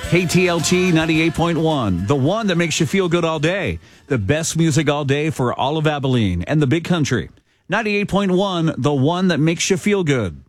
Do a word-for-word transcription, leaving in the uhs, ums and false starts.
K T L T ninety-eight point one, the one that makes you feel good all day. The best music all day for all of Abilene and the big country. ninety-eight point one, the one that makes you feel good.